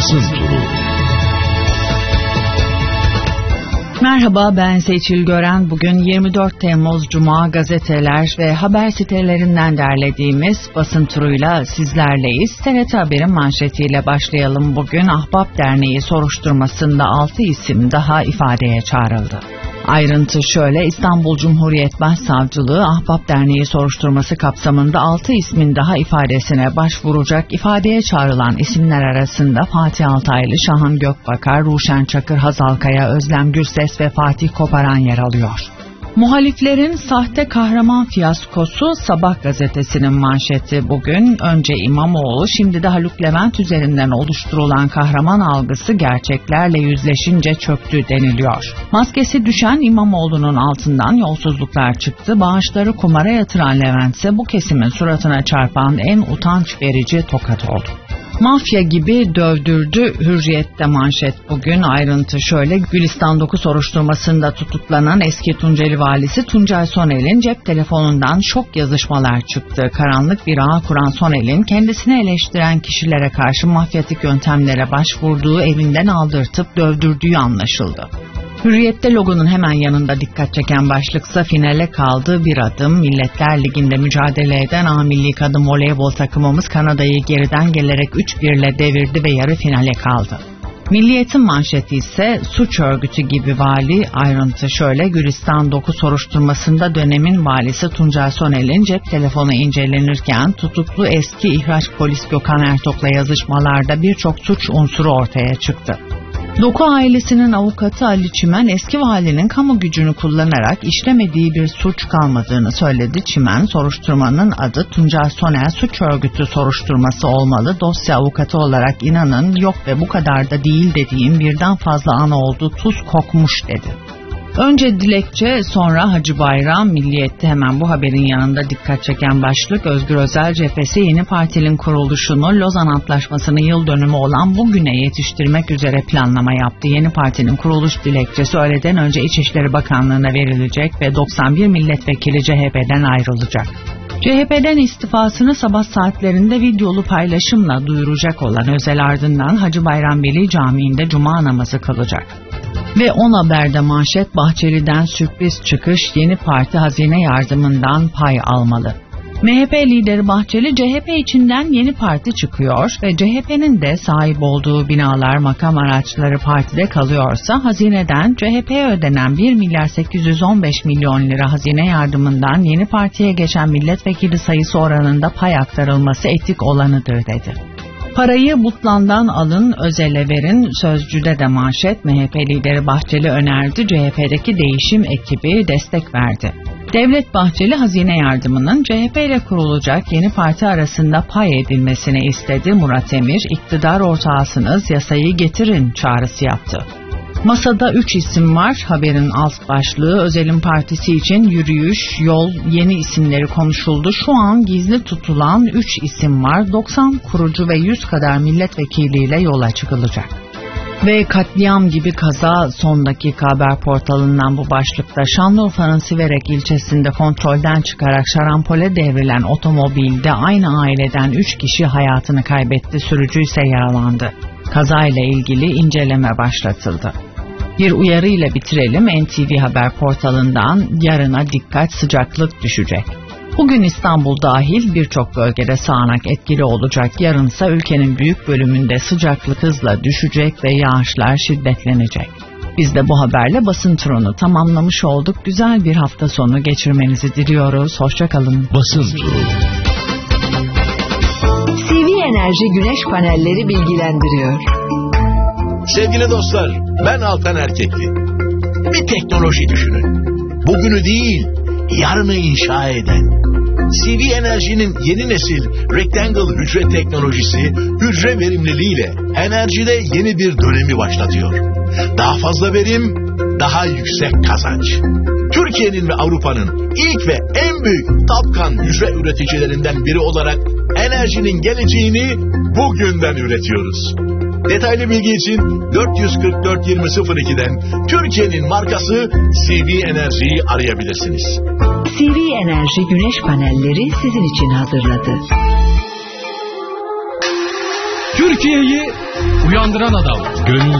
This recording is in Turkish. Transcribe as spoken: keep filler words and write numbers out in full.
Basın Turu. Merhaba, ben Seçil Gören. Bugün yirmi dört Temmuz Cuma, gazeteler ve haber sitelerinden derlediğimiz basın turuyla sizlerleyiz. T R T Haber'in manşetiyle başlayalım bugün. Ahbap Derneği soruşturmasında altı isim daha ifadeye çağrıldı. Ayrıntı şöyle: İstanbul Cumhuriyet Başsavcılığı Ahbap Derneği soruşturması kapsamında altı ismin daha ifadesine başvuracak. İfadeye çağrılan isimler arasında Fatih Altaylı, Şahan Gökbakar, Ruşen Çakır, Hazal Kaya, Özlem Gürses ve Fatih Koparan yer alıyor. Muhaliflerin sahte kahraman fiyaskosu Sabah gazetesinin manşeti bugün. Önce İmamoğlu, şimdi de Haluk Levent üzerinden oluşturulan kahraman algısı gerçeklerle yüzleşince çöktü deniliyor. Maskesi düşen İmamoğlu'nun altından yolsuzluklar çıktı. Bağışları kumara yatıran Levent ise bu kesimin suratına çarpan en utanç verici tokat oldu. Mafya gibi dövdürdü. Hürriyet'te manşet bugün. Ayrıntı şöyle: Gülistan dokuz soruşturmasında tutuklanan eski Tunceli valisi Tuncay Sonel'in cep telefonundan şok yazışmalar çıktı. Karanlık bir ağ kuran Sonel'in kendisini eleştiren kişilere karşı mafyatik yöntemlere başvurduğu, evinden aldırtıp dövdürdüğü anlaşıldı. Hürriyet'te logonun hemen yanında dikkat çeken başlıksa finale kaldı bir adım. Milletler Ligi'nde mücadele eden A Milli Kadın Voleybol takımımız Kanada'yı geriden gelerek üç bir ile devirdi ve yarı finale kaldı. Milliyet'in manşeti ise suç örgütü gibi vali. Ayrıntı şöyle: Gülistan dokuz soruşturmasında dönemin valisi Tuncay Sonel'in cep telefonu incelenirken tutuklu eski İhraç Polis Gökhan Ertok'la yazışmalarda birçok suç unsuru ortaya çıktı. Doku ailesinin avukatı Ali Çimen, eski valinin kamu gücünü kullanarak işlemediği bir suç kalmadığını söyledi. Çimen, soruşturmanın adı Tuncay Sonel Suç Örgütü soruşturması olmalı. Dosya avukatı olarak inanın yok ve bu kadar da değil dediğim birden fazla an oldu, tuz kokmuş dedi. Önce dilekçe, sonra Hacı Bayram. Milliyet'te hemen bu haberin yanında dikkat çeken başlık: Özgür Özel cephesi yeni partinin kuruluşunu Lozan Antlaşması'nın yıl dönümü olan bugüne yetiştirmek üzere planlama yaptı. Yeni partinin kuruluş dilekçesi öğleden önce İçişleri Bakanlığı'na verilecek ve doksan bir milletvekili C H P'den ayrılacak. C H P'den istifasını sabah saatlerinde videolu paylaşımla duyuracak olan Özel ardından Hacı Bayram Veli Camii'nde cuma namazı kılacak. Ve On Haber'de manşet: Bahçeli'den sürpriz çıkış, yeni parti hazine yardımından pay almalı. M H P lideri Bahçeli, C H P içinden yeni parti çıkıyor ve C H P'nin de sahip olduğu binalar, makam araçları partide kalıyorsa hazineden C H P'ye ödenen bir milyar sekiz yüz on beş milyon lira hazine yardımından yeni partiye geçen milletvekili sayısı oranında pay aktarılması etik olanıdır dedi. Parayı Butlan'dan alın, Özel'e verin. Sözcü'de de manşet: M H P lideri Bahçeli önerdi, C H P'deki değişim ekibi destek verdi. Devlet Bahçeli hazine yardımının C H P ile kurulacak yeni parti arasında pay edilmesini istedi. Murat Emir, iktidar ortağısınız, yasayı getirin çağrısı yaptı. Masada üç isim var. Haberin alt başlığı: Özel'in partisi için yürüyüş, yol, yeni isimleri konuşuldu. Şu an gizli tutulan üç isim var. doksan kurucu ve yüz kadar milletvekiliyle yola çıkılacak. Ve katliam gibi kaza. Son dakika haber portalından bu başlıkta: Şanlıurfa'nın Siverek ilçesinde kontrolden çıkarak şarampole devrilen otomobilde aynı aileden üç kişi hayatını kaybetti. Sürücü ise yaralandı. Kazayla ilgili inceleme başlatıldı. Bir uyarı ile bitirelim. N T V Haber portalından: yarına dikkat, sıcaklık düşecek. Bugün İstanbul dahil birçok bölgede sağanak etkili olacak. Yarınsa ülkenin büyük bölümünde sıcaklık hızla düşecek ve yağışlar şiddetlenecek. Biz de bu haberle basın turunu tamamlamış olduk. Güzel bir hafta sonu geçirmenizi diliyoruz. Hoşça kalın. Basın turu. C V Enerji Güneş Panelleri bilgilendiriyor. Sevgili dostlar, ben Altan Erkekli. Bir teknoloji düşünün. Bugünü değil, yarını inşa eden. C V Enerji'nin yeni nesil Rectangle hücre teknolojisi, hücre verimliliğiyle enerjide yeni bir dönemi başlatıyor. Daha fazla verim, daha yüksek kazanç. Türkiye'nin ve Avrupa'nın ilk ve en büyük Tapkan hücre üreticilerinden biri olarak enerjinin geleceğini bugünden üretiyoruz. Detaylı bilgi için dört yüz kırk dört yirmi sıfır iki'den Türkiye'nin markası C V Enerji'yi arayabilirsiniz. C V Enerji güneş panelleri sizin için hazırladı. Türkiye'yi uyandıran adam. Gönül